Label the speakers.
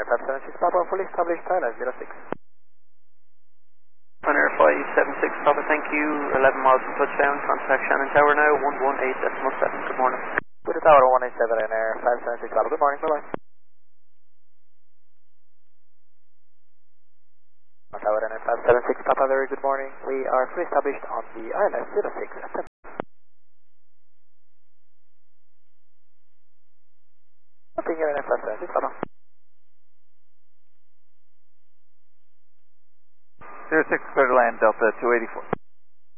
Speaker 1: Ryanair 576 Papa, fully established Thailand 06.
Speaker 2: Ryanair 576 Papa, thank you. 11 miles from touchdown. Contact Shannon Tower now. 118.7. Good morning.
Speaker 1: With the tower 187 Ryanair 576 Papa. Good morning. Bye bye. Tower Ryanair 576 Papa, very good morning. We are fully established on the ILS 06. Nothing here Ryanair 576 Papa.
Speaker 3: 06 clear to land Delta 284.